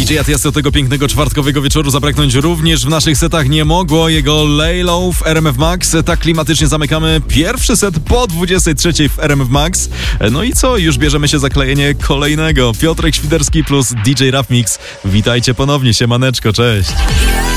DJ Tiesto tego pięknego czwartkowego wieczoru zabraknąć również w naszych setach nie mogło. Jego Lay Low w RMF Max. Tak klimatycznie zamykamy pierwszy set po 23 w RMF Max. No i co? Już bierzemy się za klejenie kolejnego. Piotrek Świderski plus DJ Raf Mix. Witajcie ponownie, siemaneczko, cześć.